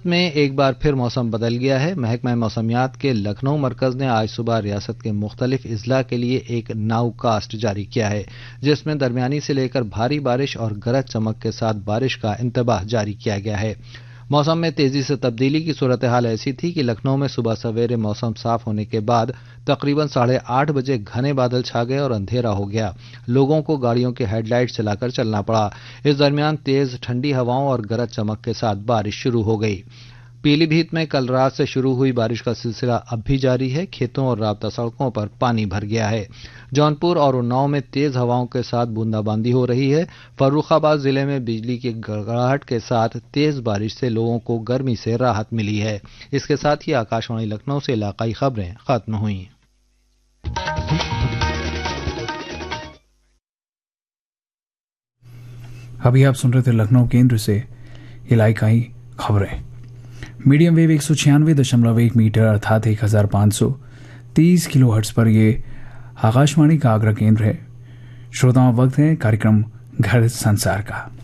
में एक बार फिर मौसम बदल गया है। महकमा मौसमियात के लखनऊ मरकज ने आज सुबह रियासत के मुख्तलिफ अजला के लिए एक नाउकास्ट जारी किया है, जिसमें दरमियानी से लेकर भारी बारिश और गरज चमक के साथ बारिश का इंतबाह जारी किया गया है। मौसम में तेजी से तब्दीली की सूरत हाल ऐसी थी कि लखनऊ में सुबह सवेरे मौसम साफ होने के बाद तकरीबन 8:30 बजे घने बादल छा गए और अंधेरा हो गया। लोगों को गाड़ियों के हेडलाइट चलाकर चलना पड़ा। इस दरमियान तेज ठंडी हवाओं और गरज चमक के साथ बारिश शुरू हो गई। पीलीभीत में कल रात से शुरू हुई बारिश का सिलसिला अब भी जारी है। खेतों और राब्ता सड़कों पर पानी भर गया है। जौनपुर और उन्नाव में तेज हवाओं के साथ बूंदाबांदी हो रही है। फर्रुखाबाद जिले में बिजली की गड़गड़ाहट के साथ तेज बारिश से लोगों को गर्मी से राहत मिली है। इसके साथ ही आकाशवाणी लखनऊ से इलाकाई खबरें खत्म हुई। अभी आप सुन रहे थे लखनऊ केंद्र से इलाकाई खबरें। मीडियम वेव 196.1 मीटर अर्थात 1530 किलोहर्ट्ज पर ये आकाशवाणी का आगरा केंद्र है। श्रोताओं, वक्त है कार्यक्रम घर संसार का।